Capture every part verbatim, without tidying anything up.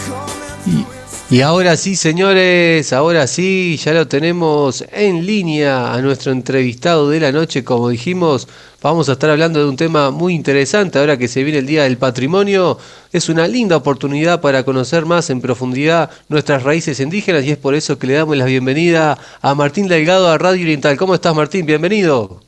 Y ahora sí, señores, ahora sí, ya lo tenemos en línea a nuestro entrevistado de la noche. Como dijimos, vamos a estar hablando de un tema muy interesante ahora que se viene el Día del Patrimonio. Es una linda oportunidad para conocer más en profundidad nuestras raíces indígenas y es por eso que le damos la bienvenida a Martín Delgado a Radio Oriental. ¿Cómo estás, Martín? Bienvenido.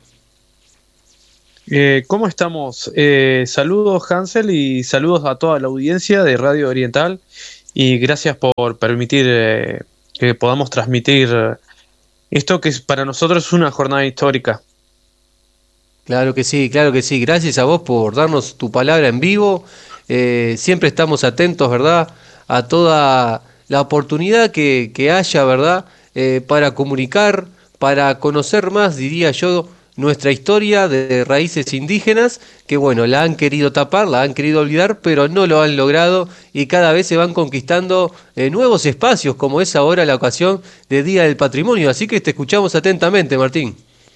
Eh, ¿Cómo estamos? Eh, saludos, Hansel, y saludos a toda la audiencia de Radio Oriental. Y gracias por permitir eh, que podamos transmitir esto que es, para nosotros es una jornada histórica. Claro que sí, claro que sí. Gracias a vos por darnos tu palabra en vivo. Eh, siempre estamos atentos, ¿verdad?, a toda la oportunidad que, que haya, ¿verdad?, eh, para comunicar, para conocer más, diría yo, nuestra historia de raíces indígenas, que bueno, la han querido tapar, la han querido olvidar, pero no lo han logrado y cada vez se van conquistando eh, nuevos espacios, como es ahora la ocasión de Día del Patrimonio. Así que te escuchamos atentamente, Martín.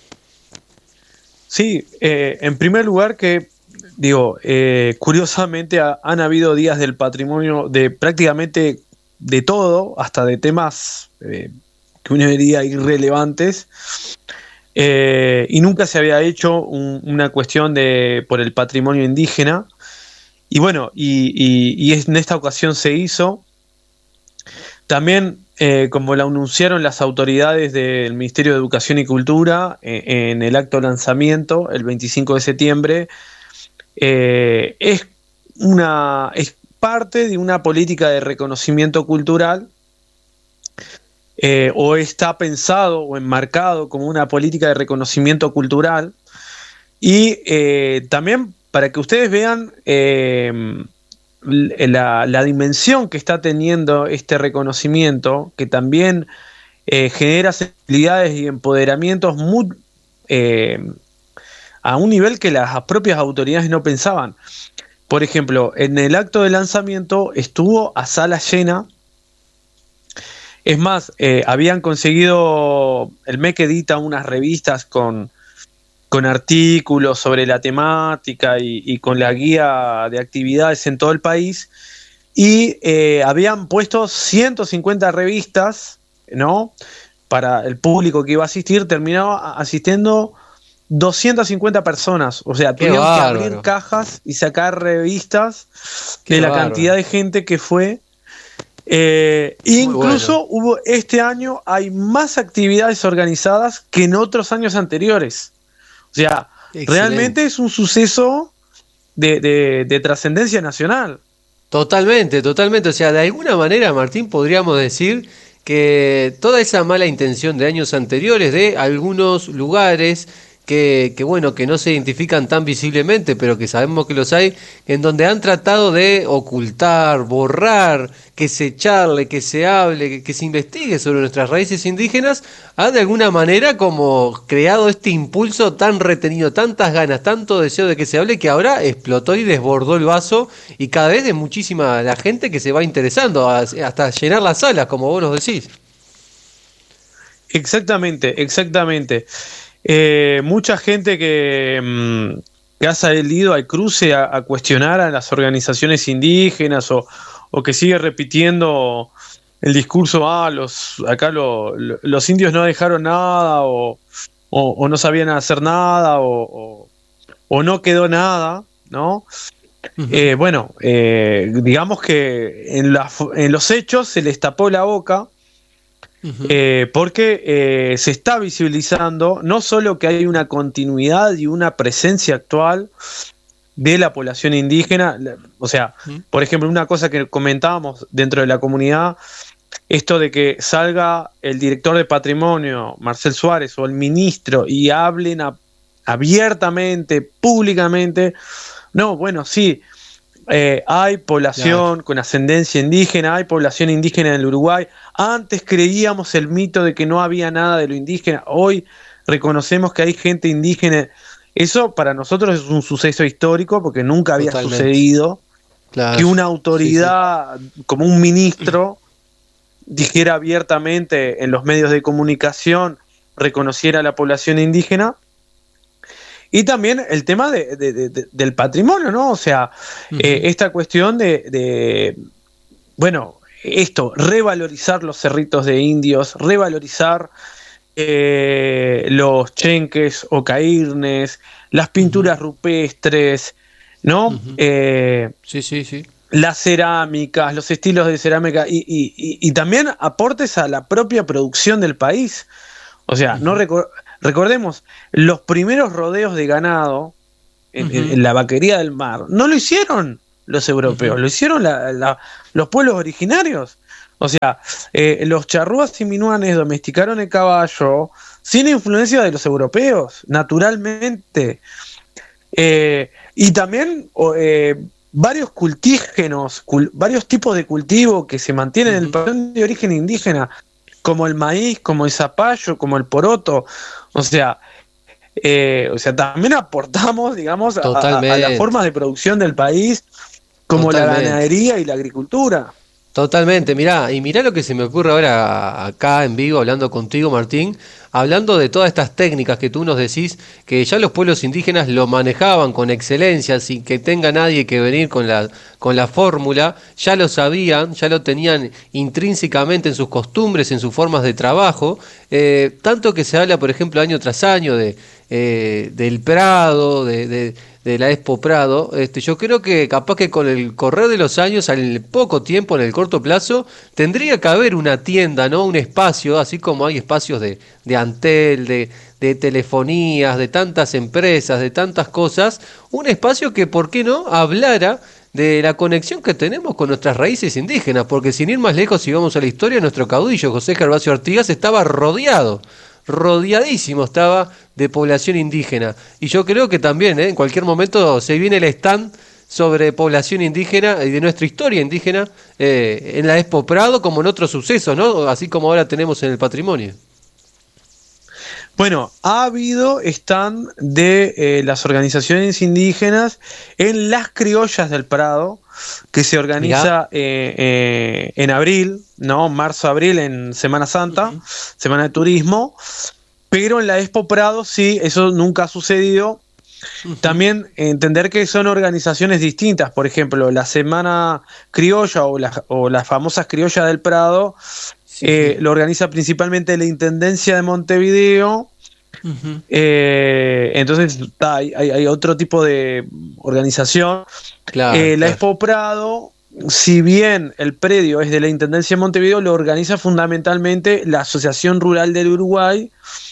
Sí, eh, en primer lugar que, digo, eh, curiosamente ha, han habido días del patrimonio de prácticamente de todo, hasta de temas eh, que uno diría irrelevantes. Eh, y nunca se había hecho un, una cuestión de por el patrimonio indígena y bueno y, y, y en esta ocasión se hizo también eh, como lo anunciaron las autoridades del Ministerio de Educación y Cultura eh, en el acto de lanzamiento el veinticinco de septiembre. eh, es una es parte de una política de reconocimiento cultural. Eh, o está pensado o enmarcado como una política de reconocimiento cultural y eh, también para que ustedes vean eh, la, la dimensión que está teniendo este reconocimiento, que también eh, genera sensibilidades y empoderamientos muy, eh, a un nivel que las propias autoridades no pensaban. Por ejemplo, en el acto de lanzamiento estuvo a sala llena. Es más, eh, habían conseguido, el M E C edita unas revistas con, con artículos sobre la temática y, y con la guía de actividades en todo el país, y eh, habían puesto ciento cincuenta revistas, ¿no?, para el público que iba a asistir. Terminaba asistiendo doscientas cincuenta personas, o sea, Qué tuvieron bárbaro. que abrir cajas y sacar revistas Qué de la bárbaro. cantidad de gente que fue. Eh, incluso bueno. hubo este año hay más actividades organizadas que en otros años anteriores. O sea, Excelente. realmente es un suceso de, de, de trascendencia nacional. Totalmente, totalmente. O sea, de alguna manera, Martín, podríamos decir que toda esa mala intención de años anteriores de algunos lugares que, que bueno, que no se identifican tan visiblemente, pero que sabemos que los hay, en donde han tratado de ocultar, borrar, que se charle, que se hable, que, que se investigue sobre nuestras raíces indígenas, ha de alguna manera como creado este impulso tan retenido, tantas ganas, tanto deseo de que se hable, que ahora explotó y desbordó el vaso, y cada vez es muchísima la gente que se va interesando, hasta llenar las salas, como vos nos decís. Exactamente, exactamente. Eh, mucha gente que, mmm, que ha salido al cruce a, a cuestionar a las organizaciones indígenas o, o que sigue repitiendo el discurso, ah, los, acá lo, lo, los indios no dejaron nada o, o, o no sabían hacer nada o, o, o no quedó nada, ¿no? Uh-huh. Eh, bueno, eh, digamos que en, la, en los hechos se les tapó la boca. Uh-huh. Eh, porque eh, se está visibilizando no solo que hay una continuidad y una presencia actual de la población indígena, o sea, uh-huh. por ejemplo, una cosa que comentábamos dentro de la comunidad, esto de que salga el director de patrimonio, Marcel Suárez, o el ministro y hablen a, abiertamente, públicamente, no, bueno, sí, Eh, hay población claro. con ascendencia indígena, hay población indígena en el Uruguay. Antes creíamos el mito de que no había nada de lo indígena, hoy reconocemos que hay gente indígena. Eso para nosotros es un suceso histórico porque nunca había Totalmente. sucedido claro. que una autoridad sí, sí. como un ministro dijera abiertamente en los medios de comunicación, reconociera a la población indígena. Y también el tema de, de, de, de, del patrimonio, ¿no? O sea, uh-huh. eh, esta cuestión de, de, bueno, esto, revalorizar los cerritos de indios, revalorizar eh, los chenques o cairnes, las pinturas uh-huh. rupestres, ¿no? Uh-huh. Eh, sí, sí, sí. Las cerámicas, los estilos de cerámica y, y, y, y también aportes a la propia producción del país. O sea, uh-huh. no recor- recordemos, los primeros rodeos de ganado en, uh-huh. en, en la vaquería del mar no lo hicieron los europeos, uh-huh. lo hicieron la, la, los pueblos originarios. O sea, eh, los charrúas y minuanes domesticaron el caballo sin influencia de los europeos, naturalmente. Eh, y también eh, varios cultígenos, cul- varios tipos de cultivo que se mantienen uh-huh. en el patrón de origen indígena, como el maíz, como el zapallo, como el poroto. O sea, eh, o sea también aportamos, digamos, a, a, a las formas de producción del país, como Totalmente. La ganadería y la agricultura. Totalmente, mirá, y mirá lo que se me ocurre ahora acá en vivo, hablando contigo, Martín, hablando de todas estas técnicas que tú nos decís, que ya los pueblos indígenas lo manejaban con excelencia, sin que tenga nadie que venir con la, con la fórmula, ya lo sabían, ya lo tenían intrínsecamente en sus costumbres, en sus formas de trabajo, eh, tanto que se habla, por ejemplo, año tras año de eh, del Prado, de... de de la Expo Prado, este, yo creo que capaz que con el correr de los años, al poco tiempo, en el corto plazo, tendría que haber una tienda, ¿no? Un espacio, así como hay espacios de, de Antel, de, de telefonías, de tantas empresas, de tantas cosas, un espacio que, ¿por qué no?, hablara de la conexión que tenemos con nuestras raíces indígenas, porque sin ir más lejos, si vamos a la historia, nuestro caudillo, José Gervasio Artigas, estaba rodeado, rodeadísimo estaba de población indígena. Y yo creo que también, ¿eh? en cualquier momento se viene el stand sobre población indígena y de nuestra historia indígena eh, en la Expo Prado, como en otros sucesos, ¿no? Así como ahora tenemos en el patrimonio. Bueno, ha habido stand de eh, las organizaciones indígenas en las criollas del Prado, que se organiza eh, eh, en abril, ¿no? Marzo-abril, en Semana Santa, uh-huh. Semana de Turismo, pero en la Expo Prado sí, eso nunca ha sucedido. Uh-huh. También entender que son organizaciones distintas, por ejemplo, la Semana Criolla o, la, o las famosas Criollas del Prado, sí, eh, sí. lo organiza principalmente la Intendencia de Montevideo. Uh-huh. Eh, entonces ta, hay, hay otro tipo de organización. Claro, eh, la claro. Expo Prado, si bien el predio es de la Intendencia de Montevideo, lo organiza fundamentalmente la Asociación Rural del Uruguay.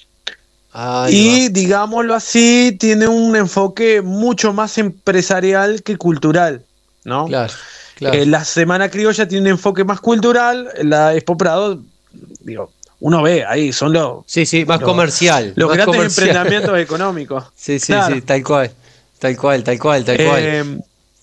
Ahí y va. Digámoslo así, tiene un enfoque mucho más empresarial que cultural, ¿no? Claro, claro. Eh, la Semana Criolla tiene un enfoque más cultural, la Expo Prado, digo, uno ve ahí, son los... Sí, sí, más los, comercial. Los más grandes comercial. emprendimientos económicos. Sí, sí, claro. sí, tal cual, tal cual, tal cual, tal cual. Eh,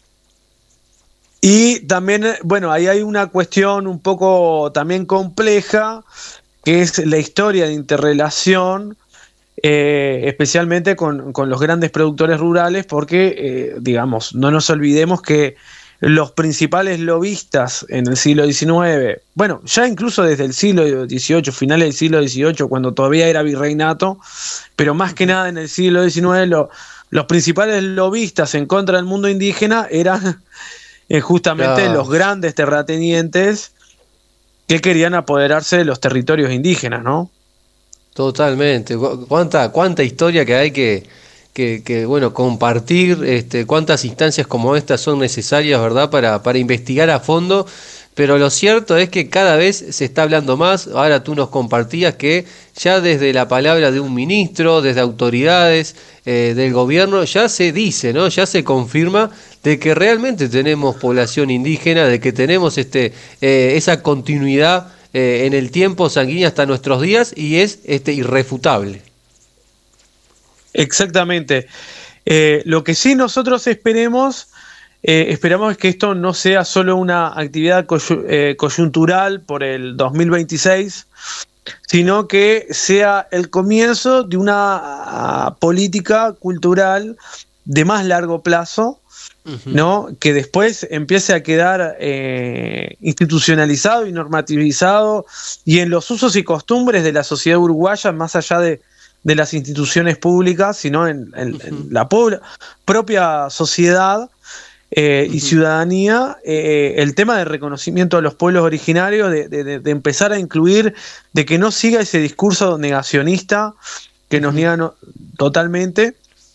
y también, bueno, ahí hay una cuestión un poco también compleja, que es la historia de interrelación, eh, especialmente con, con los grandes productores rurales, porque, eh, digamos, no nos olvidemos que los principales lobistas en el siglo diecinueve, bueno, ya incluso desde el siglo dieciocho, finales del siglo dieciocho, cuando todavía era virreinato, pero más que nada en el siglo diecinueve, lo, los principales lobistas en contra del mundo indígena eran eh, justamente claro. los grandes terratenientes que querían apoderarse de los territorios indígenas, ¿no? Totalmente. ¿Cuánta, cuánta historia que hay que... Que, que bueno, compartir, este, cuántas instancias como estas son necesarias, ¿verdad?, para, para investigar a fondo, pero lo cierto es que cada vez se está hablando más. Ahora tú nos compartías que ya desde la palabra de un ministro, desde autoridades eh, del gobierno, ya se dice, ¿no?, ya se confirma de que realmente tenemos población indígena, de que tenemos este eh, esa continuidad eh, en el tiempo sanguínea hasta nuestros días, y es este irrefutable. Exactamente. Eh, lo que sí nosotros esperemos, eh, esperamos es que esto no sea solo una actividad coy- eh, coyuntural por el dos mil veintiséis, sino que sea el comienzo de una uh, política cultural de más largo plazo, uh-huh. ¿no? Que después empiece a quedar eh, institucionalizado y normativizado y en los usos y costumbres de la sociedad uruguaya, más allá de de las instituciones públicas, sino en, en, uh-huh. en la po- propia sociedad, eh, Uh-huh. y ciudadanía, eh, el tema del reconocimiento a los pueblos originarios, de, de, de empezar a incluir, de que no siga ese discurso negacionista que uh-huh. nos niega no, totalmente.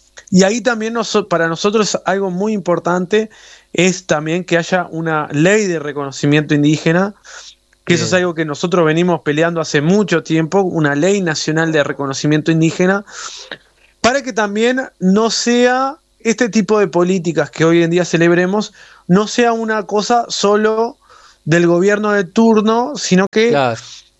Y ahí también nos, para nosotros algo muy importante es también que haya una ley de reconocimiento indígena, que Bien. Eso es algo que nosotros venimos peleando hace mucho tiempo, una ley nacional de reconocimiento indígena, para que también no sea este tipo de políticas que hoy en día celebremos, no sea una cosa solo del gobierno de turno, sino que claro.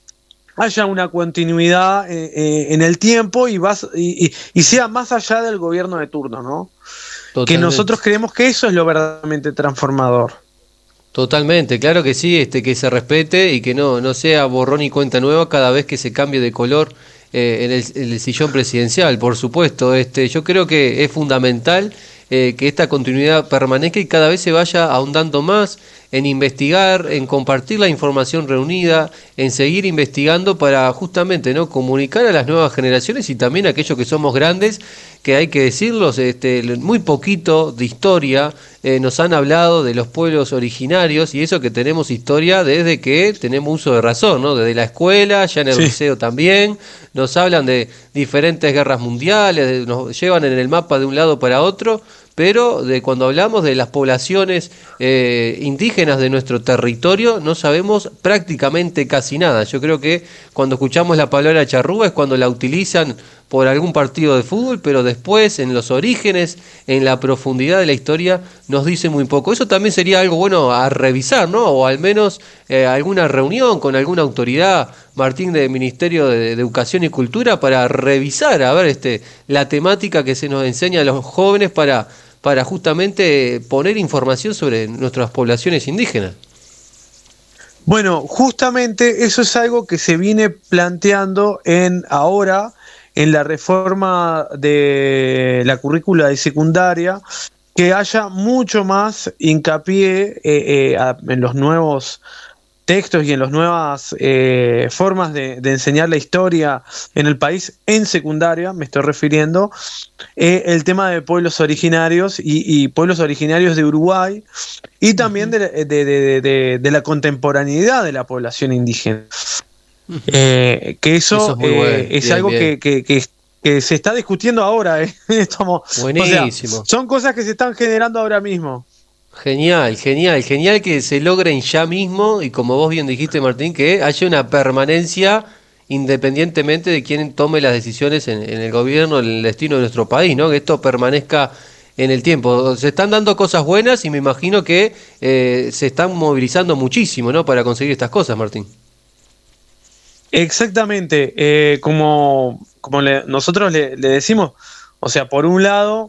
haya una continuidad eh, eh, en el tiempo y, vas, y, y, y sea más allá del gobierno de turno, ¿no? Totalmente. Que nosotros creemos que eso es lo verdaderamente transformador. Totalmente, claro que sí, este, que se respete y que no, no sea borrón y cuenta nueva cada vez que se cambie de color eh, en, el, en el sillón presidencial, por supuesto. Este, yo creo que es fundamental eh, que esta continuidad permanezca y cada vez se vaya ahondando más en investigar, en compartir la información reunida, en seguir investigando para justamente no comunicar a las nuevas generaciones y también a aquellos que somos grandes, que hay que decirlos, este, muy poquito de historia eh, nos han hablado de los pueblos originarios y eso que tenemos historia desde que tenemos uso de razón, ¿no? Desde la escuela, ya en el sí. liceo también, nos hablan de diferentes guerras mundiales, de, nos llevan en el mapa de un lado para otro, pero de cuando hablamos de las poblaciones eh, indígenas de nuestro territorio no sabemos prácticamente casi nada. Yo creo que cuando escuchamos la palabra charrúa es cuando la utilizan por algún partido de fútbol, pero después en los orígenes, en la profundidad de la historia, nos dice muy poco. Eso también sería algo bueno a revisar, ¿no? O al menos eh, alguna reunión con alguna autoridad, Martín, del Ministerio de, de Educación y Cultura, para revisar, a ver, este, la temática que se nos enseña a los jóvenes para, para justamente poner información sobre nuestras poblaciones indígenas. Bueno, justamente eso es algo que se viene planteando en ahora en la reforma de la currícula de secundaria, que haya mucho más hincapié eh, eh, a, en los nuevos textos y en las nuevas eh, formas de, de enseñar la historia en el país en secundaria, me estoy refiriendo, eh, el tema de pueblos originarios y, y pueblos originarios de Uruguay y también de, de, de, de, de la contemporaneidad de la población indígena. Eh, que eso, eso es, eh, bueno. es bien, algo bien. Que, que, que, que se está discutiendo ahora. Eh. Estamos, Buenísimo. O sea, son cosas que se están generando ahora mismo. Genial, genial, genial que se logren ya mismo y como vos bien dijiste, Martín, que haya una permanencia independientemente de quién tome las decisiones en, en el gobierno, en el destino de nuestro país, ¿no? Que esto permanezca en el tiempo. Se están dando cosas buenas y me imagino que eh, se están movilizando muchísimo, ¿no? Para conseguir estas cosas, Martín. Exactamente, eh, como, como le, nosotros le, le decimos, o sea, por un lado,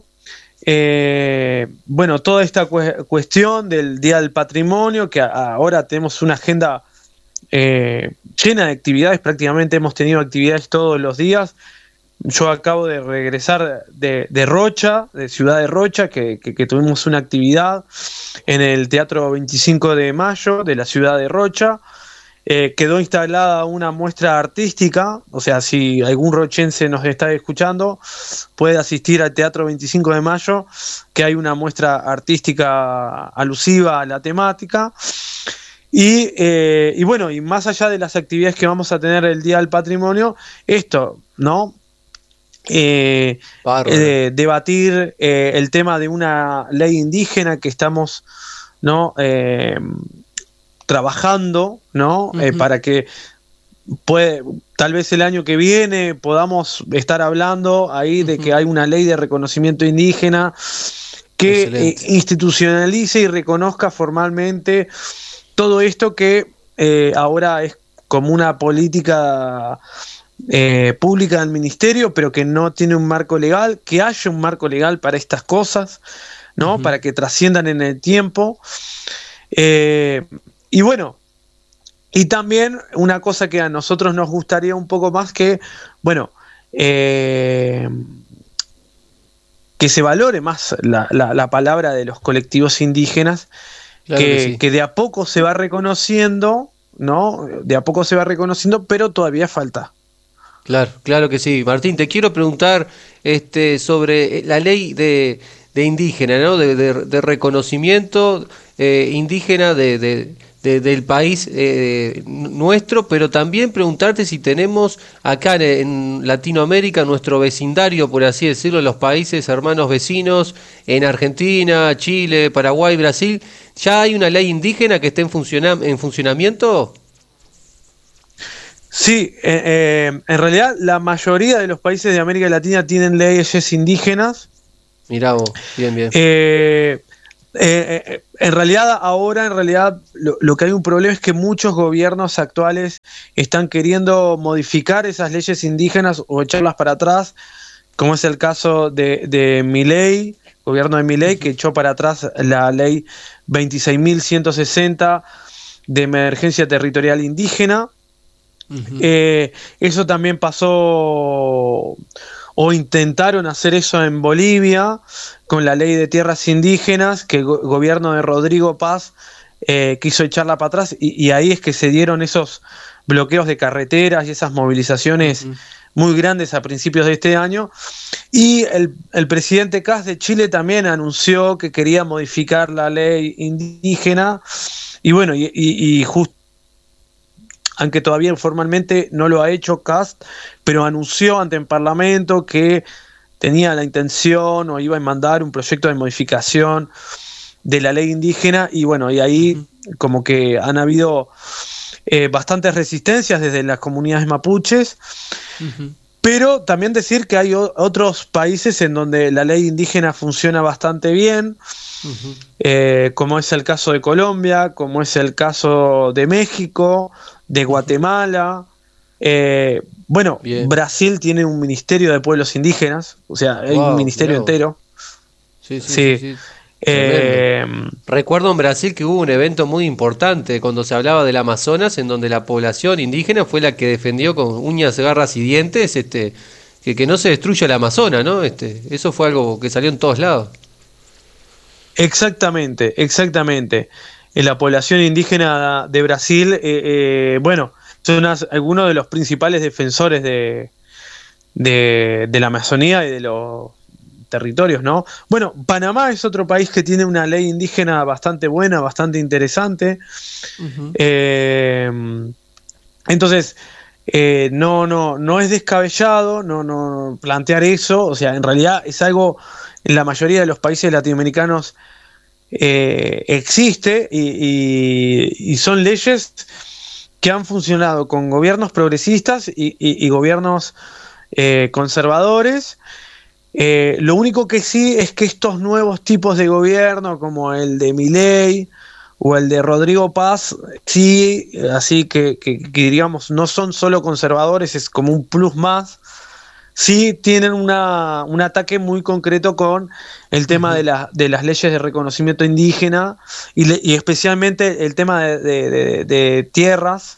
eh, bueno, toda esta cu- cuestión del Día del Patrimonio, que a, ahora tenemos una agenda eh, llena de actividades, prácticamente hemos tenido actividades todos los días. Yo acabo de regresar de, de Rocha, de Ciudad de Rocha, que, que, que tuvimos una actividad en el Teatro veinticinco de mayo de la ciudad de Rocha. Eh, quedó instalada una muestra artística, o sea, si algún rochense nos está escuchando, puede asistir al Teatro veinticinco de mayo, que hay una muestra artística alusiva a la temática. Y, eh, y bueno, y más allá de las actividades que vamos a tener el Día del Patrimonio, esto, ¿no? Eh, eh, debatir eh, el tema de una ley indígena que estamos, ¿no? Eh, trabajando, ¿no? Uh-huh. Eh, para que puede, tal vez el año que viene podamos estar hablando ahí uh-huh. de que hay una ley de reconocimiento indígena que eh, institucionalice y reconozca formalmente todo esto que eh, ahora es como una política eh, pública del ministerio, pero que no tiene un marco legal, que haya un marco legal para estas cosas, ¿no? Uh-huh. Para que trasciendan en el tiempo. Eh, Y bueno, y también una cosa que a nosotros nos gustaría un poco más que, bueno, eh, que se valore más la, la, la palabra de los colectivos indígenas, claro que, que, sí. que de a poco se va reconociendo, ¿no? De a poco se va reconociendo, pero todavía falta. Claro, claro que sí. Martín, te quiero preguntar este, sobre la ley de... de indígena, ¿no? De, de, de reconocimiento eh, indígena de, de, de, del país eh, nuestro, pero también preguntarte si tenemos acá en, en Latinoamérica, nuestro vecindario, por así decirlo, los países hermanos vecinos, en Argentina, Chile, Paraguay, Brasil, ¿ya hay una ley indígena que esté en, funciona, en funcionamiento? Sí, eh, eh, en realidad la mayoría de los países de América Latina tienen leyes indígenas. Mirá vos, bien, bien. Eh, eh, eh, en realidad ahora, en realidad lo, lo que hay un problema es que muchos gobiernos actuales están queriendo modificar esas leyes indígenas o echarlas para atrás, como es el caso de, de Milei, gobierno de Milei, que echó para atrás la ley veintiséis mil ciento sesenta de emergencia territorial indígena. Uh-huh. Eh, eso también pasó, o intentaron hacer eso en Bolivia con la ley de tierras indígenas, que el go- gobierno de Rodrigo Paz eh, quiso echarla para atrás, y, y ahí es que se dieron esos bloqueos de carreteras y esas movilizaciones uh-huh. muy grandes a principios de este año. Y el, el presidente Kast de Chile también anunció que quería modificar la ley indígena, y bueno, y, y, y justo aunque todavía formalmente no lo ha hecho Kast, pero anunció ante el Parlamento que tenía la intención o iba a mandar un proyecto de modificación de la ley indígena, y bueno, y ahí uh-huh. como que han habido eh, bastantes resistencias desde las comunidades mapuches, uh-huh. pero también decir que hay o- otros países en donde la ley indígena funciona bastante bien, uh-huh. eh, como es el caso de Colombia, como es el caso de México, de Guatemala, eh, bueno, bien. Brasil tiene un ministerio de pueblos indígenas, o sea, hay wow, un ministerio entero. Sí, sí, sí. sí, sí. Eh, Recuerdo en Brasil que hubo un evento muy importante cuando se hablaba del Amazonas, en donde la población indígena fue la que defendió con uñas, garras y dientes este, que, que no se destruya el Amazonas, ¿no? Este, eso fue algo que salió en todos lados. Exactamente, exactamente. La población indígena de Brasil, eh, eh, bueno, son as, algunos de los principales defensores de, de, de la Amazonía y de los territorios, ¿no? Bueno, Panamá es otro país que tiene una ley indígena bastante buena, bastante interesante. Uh-huh. Eh, entonces, eh, no, no, no es descabellado no, no plantear eso, o sea, en realidad es algo en la mayoría de los países latinoamericanos Eh, existe y, y, y son leyes que han funcionado con gobiernos progresistas y, y, y gobiernos eh, conservadores. Eh, lo único que sí es que estos nuevos tipos de gobierno, como el de Milei o el de Rodrigo Paz, sí, así que, que, que diríamos no son solo conservadores, es como un plus más. Sí tienen una, un ataque muy concreto con el tema uh-huh. de, la, de las leyes de reconocimiento indígena y, le, y especialmente el tema de, de, de, de tierras,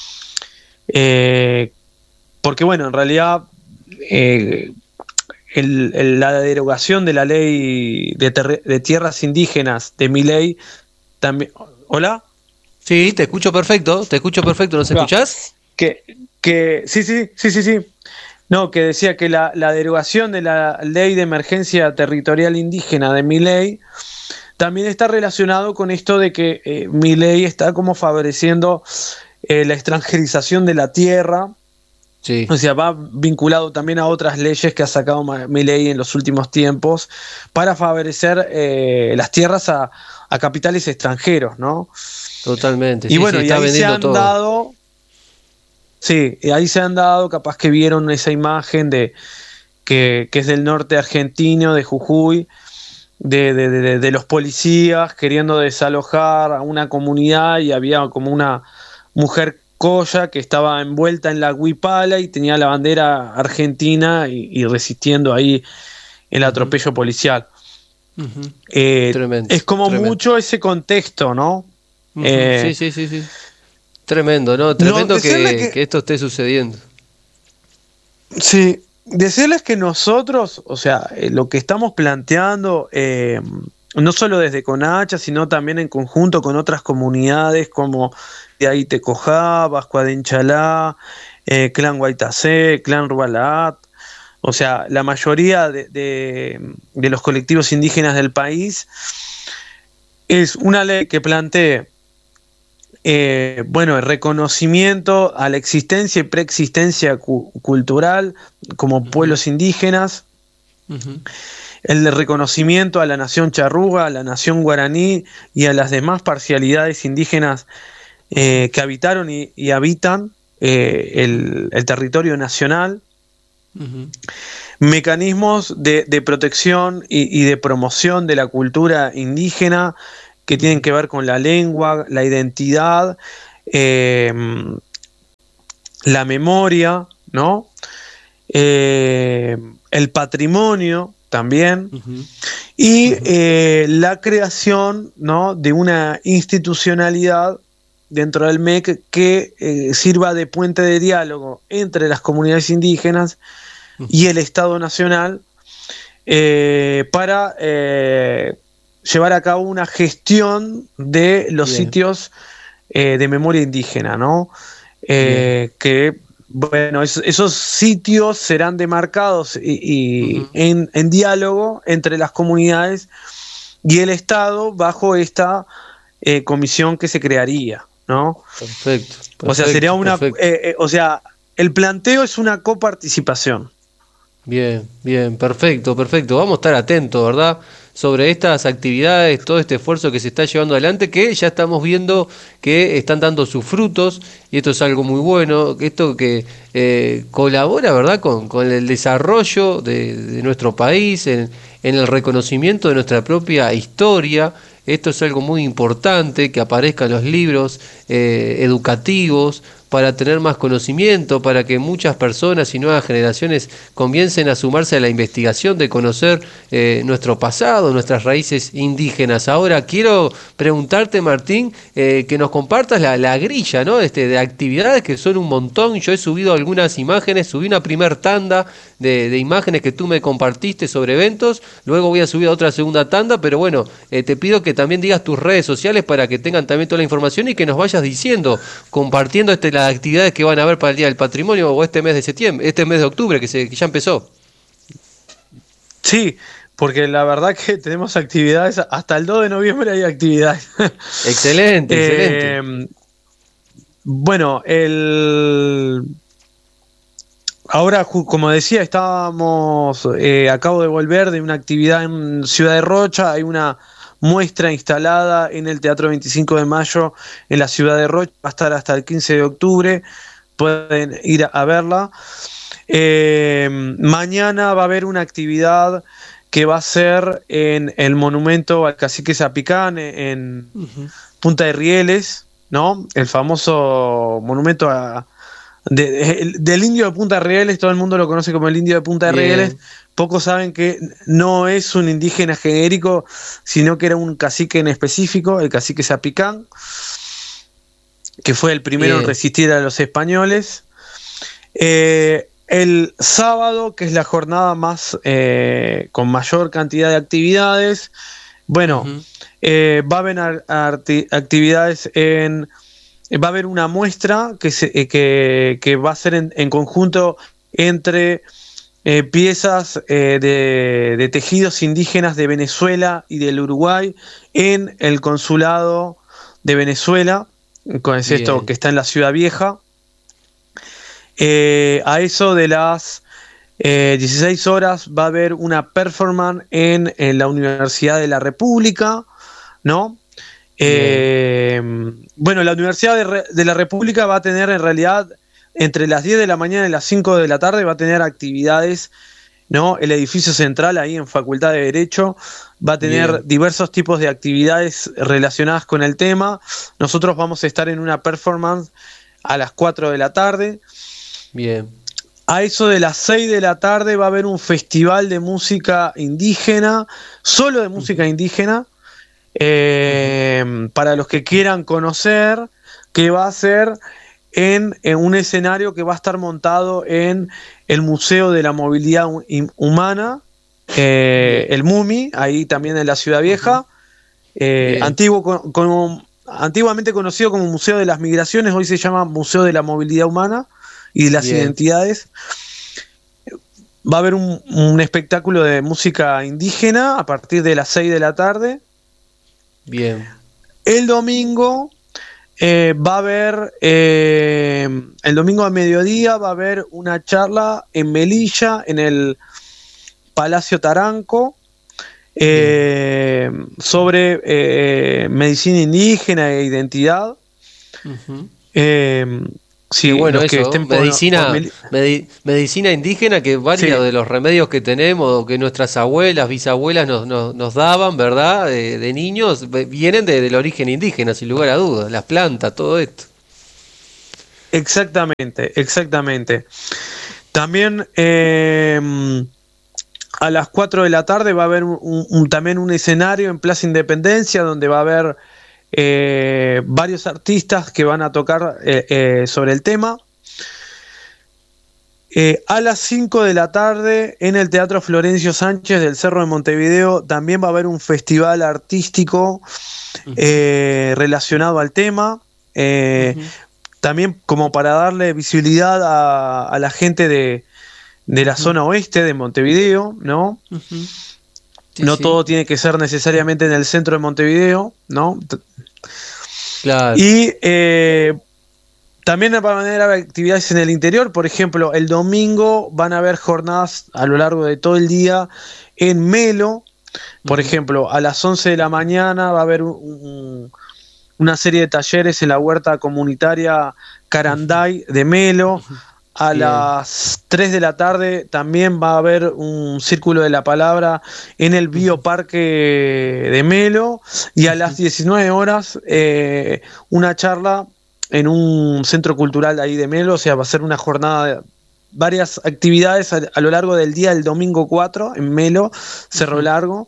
eh, porque bueno, en realidad eh, el, el, la derogación de la ley de, ter, de tierras indígenas de Milei también... ¿Hola? Sí, te escucho perfecto, te escucho perfecto, ¿nos escuchás? Que, que, sí, sí, sí, sí, sí. No, que decía que la, la derogación de la ley de emergencia territorial indígena de Milei también está relacionado con esto de que eh, Milei está como favoreciendo eh, la extranjerización de la tierra. Sí. O sea, va vinculado también a otras leyes que ha sacado Milei en los últimos tiempos para favorecer eh, las tierras a, a capitales extranjeros, ¿no? Totalmente. Y sí, bueno, sí, y ahí se han todo. dado... Sí, ahí se han dado, capaz que vieron esa imagen de que, que es del norte argentino, de Jujuy, de, de, de, de los policías queriendo desalojar a una comunidad, y había como una mujer colla que estaba envuelta en la huipala y tenía la bandera argentina y, y resistiendo ahí el atropello uh-huh. policial. Uh-huh. Eh, tremendo, es como tremendo. Mucho ese contexto, ¿no? Uh-huh. Eh, sí, sí, sí, sí. Tremendo, ¿no? Tremendo no, que, que, que esto esté sucediendo. Sí, decirles que nosotros, o sea, eh, lo que estamos planteando, eh, no solo desde Conacha, sino también en conjunto con otras comunidades como de Aitecojá, Vasco Adenchalá, eh, Clan Guaitacé, Clan Rualaat, o sea, la mayoría de, de, de los colectivos indígenas del país, es una ley que plantee eh, bueno, el reconocimiento a la existencia y preexistencia cu cultural como uh-huh. pueblos indígenas, uh-huh. el reconocimiento a la nación charrúa, a la nación guaraní y a las demás parcialidades indígenas eh, que habitaron y, y habitan eh, el, el territorio nacional, uh-huh. mecanismos de, de protección y, y de promoción de la cultura indígena que tienen que ver con la lengua, la identidad, eh, la memoria, ¿no? Eh, el patrimonio también, uh-huh. y uh-huh. eh, la creación, ¿no?, de una institucionalidad dentro del M E C que eh, sirva de puente de diálogo entre las comunidades indígenas uh-huh. y el Estado Nacional eh, para eh, llevar a cabo una gestión de los Bien. sitios eh, de memoria indígena, ¿no? Eh, que, bueno, es, esos sitios serán demarcados y, y uh-huh. en, en diálogo entre las comunidades y el Estado bajo esta eh, comisión que se crearía, ¿no? Perfecto. perfecto o sea, sería una, eh, eh, o sea, el planteo es una coparticipación. Bien, bien, perfecto, perfecto. Vamos a estar atentos, ¿verdad?, sobre estas actividades, todo este esfuerzo que se está llevando adelante, que ya estamos viendo que están dando sus frutos, y esto es algo muy bueno, esto que eh, colabora, ¿verdad?, con, con el desarrollo de, de nuestro país, en, en el reconocimiento de nuestra propia historia. Esto es algo muy importante, que aparezcan los libros eh, educativos, para tener más conocimiento, para que muchas personas y nuevas generaciones comiencen a sumarse a la investigación de conocer eh, nuestro pasado, nuestras raíces indígenas. Ahora quiero preguntarte, Martín, eh, que nos compartas la, la grilla, ¿no?, este, de actividades, que son un montón. Yo he subido algunas imágenes, subí una primer tanda de, de imágenes que tú me compartiste sobre eventos, luego voy a subir otra segunda tanda, pero bueno, eh, te pido que también digas tus redes sociales para que tengan también toda la información y que nos vayas diciendo, compartiendo este, las actividades que van a haber para el Día del Patrimonio o este mes de septiembre, este mes de octubre que, se, que ya empezó. Sí, porque la verdad que tenemos actividades, hasta el dos de noviembre hay actividades. Excelente, eh, excelente. Bueno, el... ahora, como decía, estábamos, eh, acabo de volver de una actividad en Ciudad de Rocha, hay una muestra instalada en el Teatro veinticinco de mayo en la Ciudad de Rocha, va a estar hasta el quince de octubre, pueden ir a verla. Eh, mañana va a haber una actividad que va a ser en el monumento al cacique Zapicán, en uh-huh. Punta de Rieles, ¿no? El famoso monumento a, de, de, del indio de Punta de Rieles, todo el mundo lo conoce como el indio de Punta de Bien. Rieles. Pocos saben que no es un indígena genérico, sino que era un cacique en específico, el cacique Zapicán, que fue el primero Bien. en resistir a los españoles. Eh, el sábado, que es la jornada más eh, con mayor cantidad de actividades, bueno, uh-huh. eh, va a haber arti- actividades en... Va a haber una muestra que, se, eh, que, que va a ser en, en conjunto entre... Eh, piezas eh, de, de tejidos indígenas de Venezuela y del Uruguay en el consulado de Venezuela, con es esto que está en la Ciudad Vieja. Eh, a eso de las eh, dieciséis horas va a haber una performance en, en la Universidad de la República, ¿no? Eh, bueno, la Universidad de, Re- de la República va a tener en realidad entre las diez de la mañana y las cinco de la tarde va a tener actividades, ¿no? El edificio central ahí en Facultad de Derecho va a tener Bien. diversos tipos de actividades relacionadas con el tema. Nosotros vamos a estar en una performance a las cuatro de la tarde. Bien. A eso de las seis de la tarde va a haber un festival de música indígena, solo de música uh-huh. indígena, eh, uh-huh. para los que quieran conocer, que va a ser... En, en un escenario que va a estar montado en el Museo de la Movilidad Humana, eh, el MUMI, ahí también en la Ciudad Vieja, eh, antiguo, con, con, antiguamente conocido como Museo de las Migraciones, hoy se llama Museo de la Movilidad Humana y de las Bien. Identidades. va a haber un, un espectáculo de música indígena a partir de las seis de la tarde. Bien. El domingo eh, va a haber, eh, el domingo a mediodía va a haber una charla en Melilla, en el Palacio Taranco, eh, sobre eh, medicina indígena e identidad. Uh-huh. Eh, sí, Qué bueno, los eso, que estén por- medicina, por Meli- medi- medicina indígena, que varios Sí. de los remedios que tenemos, que nuestras abuelas, bisabuelas nos, nos, nos daban, ¿verdad? De, de niños, ve- vienen de- del origen indígena, sin lugar a dudas, las plantas, todo esto. Exactamente, exactamente. También eh, a las cuatro de la tarde va a haber un, un- también un escenario en Plaza Independencia donde va a haber eh, varios artistas que van a tocar eh, eh, sobre el tema. Eh, a las cinco de la tarde en el Teatro Florencio Sánchez del Cerro de Montevideo también va a haber un festival artístico eh, relacionado al tema. Eh, Ujú. También como para darle visibilidad a, a la gente de, de la Ujú. zona oeste de Montevideo, ¿no? Ujú. Sí, No sí, todo tiene que ser necesariamente en el centro de Montevideo, ¿no? T- claro. Y eh, también van a haber actividades en el interior, por ejemplo, el domingo van a haber jornadas a lo largo de todo el día en Melo, por Ujú. ejemplo, a las once de la mañana va a haber un- un- una serie de talleres en la huerta comunitaria Caranday de Melo. A Bien. las tres de la tarde también va a haber un círculo de la palabra en el bioparque de Melo. Y a las diecinueve horas eh, una charla en un centro cultural ahí de Melo. O sea, va a ser una jornada de varias actividades a, a lo largo del día del domingo cuatro en Melo, Cerro Ujú. Largo.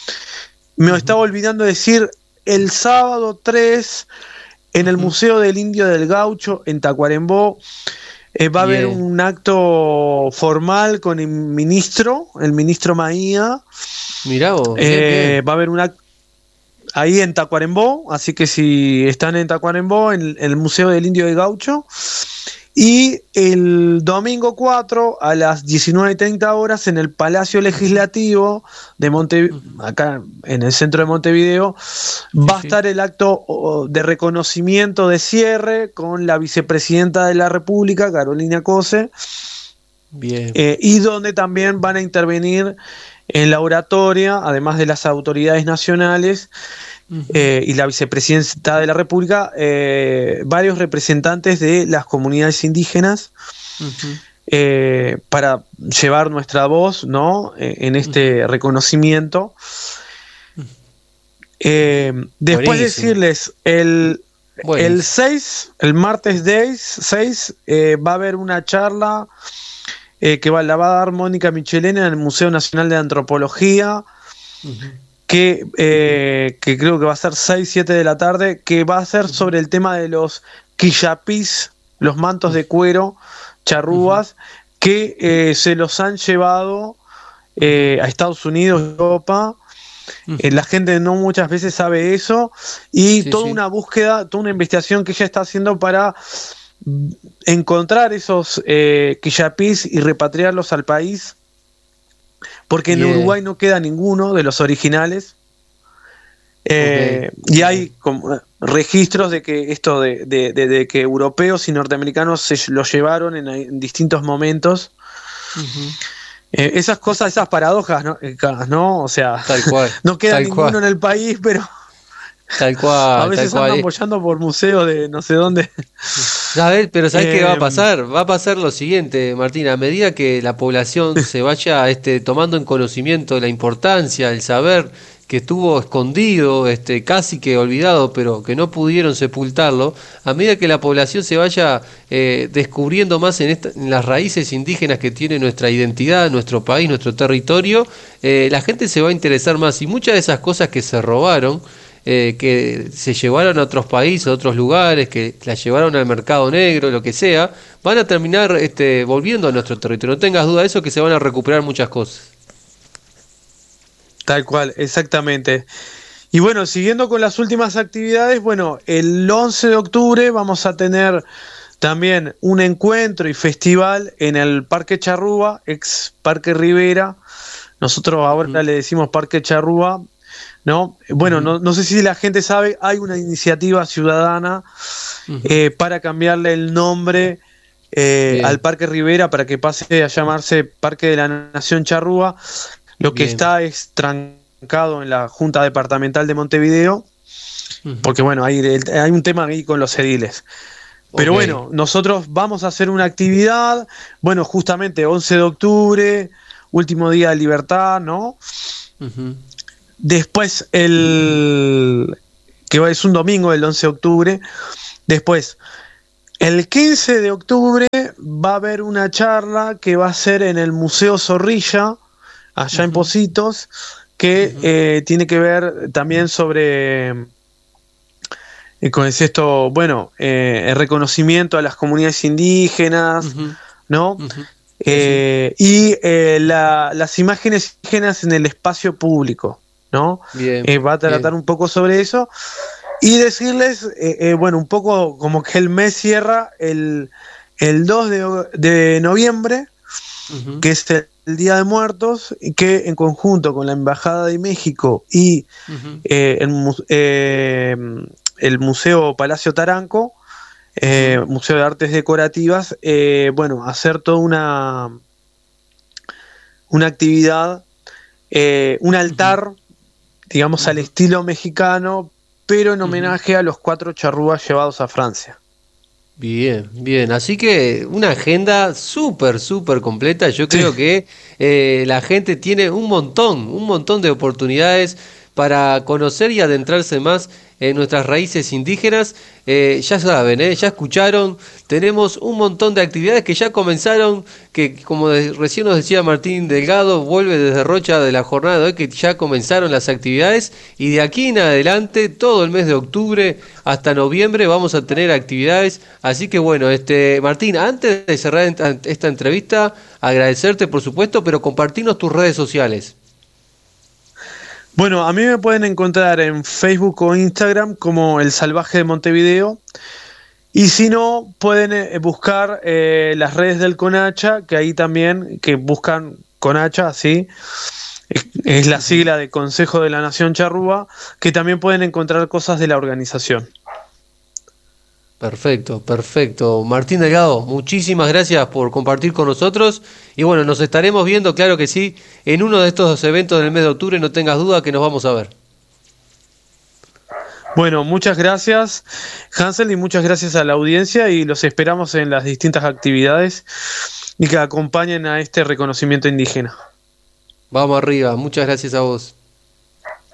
Me Ujú. estaba olvidando decir, el sábado tres en el Ujú. Museo del Indio del Gaucho en Tacuarembó eh, va a haber Bien. un acto formal con el ministro, el ministro Maía. Mirá vos, bien, Eh, bien. va a haber un acto ahí en Tacuarembó, así que si están en Tacuarembó, en, en el Museo del Indio del Gaucho. Y el domingo cuatro a las diecinueve treinta horas en el Palacio Legislativo de Montevideo, acá en el centro de Montevideo, va a Sí, sí. estar el acto oh, de reconocimiento de cierre con la vicepresidenta de la República, Carolina Cose, Bien. eh, y donde también van a intervenir en la oratoria, además de las autoridades nacionales, Ujú. eh, y la vicepresidenta de la República, eh, varios representantes de las comunidades indígenas Ujú. eh, para llevar nuestra voz, ¿no? Eh, en este reconocimiento. Eh, después Buenísimo. decirles, el, el Buenísimo. seis, el martes seis, eh, va a haber una charla eh, que va, la va a dar Mónica Michelena en el Museo Nacional de Antropología, Ujú. que, eh, que creo que va a ser seis siete de la tarde, que va a ser sobre el tema de los quillapís, los mantos de cuero, charrúas, que eh, se los han llevado eh, a Estados Unidos, Europa. Eh, la gente no muchas veces sabe eso, y Sí, toda sí. una búsqueda, toda una investigación que ella está haciendo para mm, encontrar esos eh, quillapís y repatriarlos al país, porque en Bien. Uruguay no queda ninguno de los originales. Eh, y hay como registros de que esto de, de, de, de que europeos y norteamericanos se lo llevaron en, en distintos momentos. Ujú. Eh, esas cosas, esas paradojas, ¿no? Eh, ¿no? O sea, Tal cual. no queda Tal ninguno cual. en el país, pero Tal a cual, tal veces cual. andan Eh, bollando por museos de no sé dónde. ¿Sabes? Pero ¿sabes qué va a Eh, pasar? Va a pasar lo siguiente, Martín, a medida que la población se vaya este, tomando en conocimiento la importancia, el saber que estuvo escondido, este, casi que olvidado, pero que no pudieron sepultarlo, a medida que la población se vaya eh, descubriendo más en, esta- en las raíces indígenas que tiene nuestra identidad, nuestro país, nuestro territorio, eh, la gente se va a interesar más y muchas de esas cosas que se robaron, eh, que se llevaron a otros países, a otros lugares, que las llevaron al mercado negro, lo que sea, van a terminar este, volviendo a nuestro territorio. No tengas duda de eso, que se van a recuperar muchas cosas. Tal cual, exactamente. Y bueno, siguiendo con las últimas actividades, bueno, el once de octubre vamos a tener también un encuentro y festival en el Parque Charrúa, ex Parque Rivera. Nosotros ahora uh-huh. le decimos Parque Charrúa, ¿no? Bueno, uh-huh. no, no sé si la gente sabe, hay una iniciativa ciudadana uh-huh. eh, para cambiarle el nombre eh, al Parque Rivera para que pase a llamarse Parque de la Nación Charrúa. Lo que Bien. está es trancado en la Junta Departamental de Montevideo, uh-huh. porque bueno, hay, hay un tema ahí con los ediles. Pero okay. bueno, nosotros vamos a hacer una actividad, bueno, justamente once de octubre, último día de libertad, ¿no? Uh-huh. Después, el que es un domingo, el once de octubre. Después, el quince de octubre va a haber una charla que va a ser en el Museo Zorrilla, allá uh-huh. en Pocitos, que uh-huh. eh, tiene que ver también sobre, eh, con esto, bueno, eh, el reconocimiento a las comunidades indígenas, uh-huh. ¿no? Uh-huh. Eh, y eh, la, las imágenes indígenas en el espacio público, ¿no? Bien, eh, va a tratar bien. un poco sobre eso y decirles, eh, eh, bueno, un poco como que el mes cierra el, el dos de noviembre, uh-huh. que es el, el Día de Muertos, y que en conjunto con la Embajada de México y uh-huh. eh, el, eh, el Museo Palacio Taranco, Eh, Museo de Artes Decorativas, eh, bueno, hacer toda una una actividad, eh, un altar, uh-huh. digamos, uh-huh. al estilo mexicano, pero en homenaje uh-huh. a los cuatro charrúas llevados a Francia. Bien, bien, así que una agenda súper, súper completa. Yo creo sí. que eh, la gente tiene un montón, un montón de oportunidades para conocer y adentrarse más en nuestras raíces indígenas. Eh, ya saben, eh, ya escucharon, tenemos un montón de actividades que ya comenzaron, que como de, recién nos decía Martín Delgado, vuelve desde Rocha de la jornada de hoy, que ya comenzaron las actividades, y de aquí en adelante, todo el mes de octubre hasta noviembre vamos a tener actividades. Así que bueno, este Martín, antes de cerrar esta entrevista, agradecerte por supuesto, pero compartirnos tus redes sociales. Bueno, a mí me pueden encontrar en Facebook o Instagram como El Salvaje de Montevideo, y si no, pueden eh, buscar eh, las redes del CONACHA, que ahí también, que buscan CONACHA, ¿sí? Es, es la sigla de Consejo de la Nación Charrúa, que también pueden encontrar cosas de la organización. Perfecto, perfecto. Martín Delgado, muchísimas gracias por compartir con nosotros. Y bueno, nos estaremos viendo, claro que sí, en uno de estos eventos del mes de octubre. No tengas duda que nos vamos a ver. Bueno, muchas gracias, Hansel, y muchas gracias a la audiencia, y los esperamos en las distintas actividades y que acompañen a este reconocimiento indígena. Vamos arriba, muchas gracias a vos.